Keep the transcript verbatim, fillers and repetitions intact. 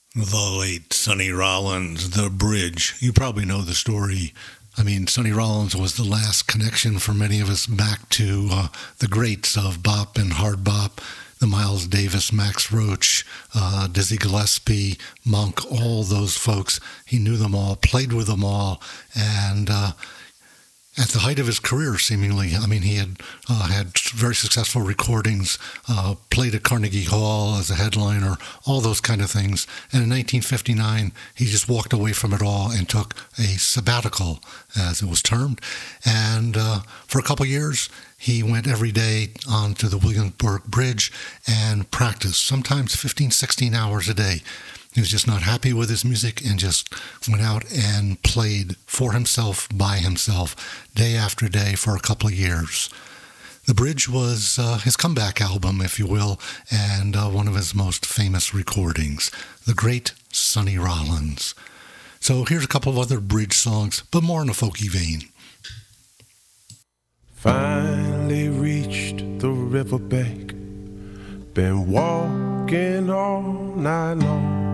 The late Sonny Rollins, The Bridge. You probably know the story. I mean, Sonny Rollins was the last connection for many of us back to uh, the greats of bop and hard bop, the Miles Davis, Max Roach, uh, Dizzy Gillespie, Monk, all those folks. He knew them all, played with them all, and uh, at the height of his career, seemingly. I mean, he had uh, had very successful recordings, uh, played at Carnegie Hall as a headliner, all those kind of things. And in nineteen fifty-nine, he just walked away from it all and took a sabbatical, as it was termed. And uh, for a couple of years, he went every day onto the Williamsburg Bridge and practiced, sometimes fifteen, sixteen hours a day. He was just not happy with his music and just went out and played for himself, by himself, day after day for a couple of years. The Bridge was uh, his comeback album, if you will, and uh, one of his most famous recordings, the great Sonny Rollins. So here's a couple of other Bridge songs, but more in a folky vein. Finally reached the riverbank, been walking all night long.